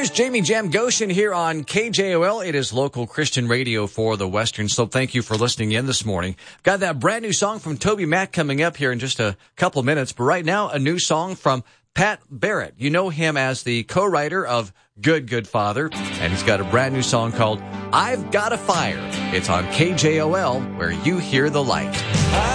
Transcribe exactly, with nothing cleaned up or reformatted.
Here's Jamie Jam Goshen here on K J O L. It is local Christian radio for the Western Slope. Thank you for listening in this morning. Got that brand new song from Toby Mac coming up here in just a couple of minutes. But right now, a new song from Pat Barrett. You know him as the co-writer of Good, Good Father. And he's got a brand new song called I've Got a Fire. It's on K J O L, where you hear the light.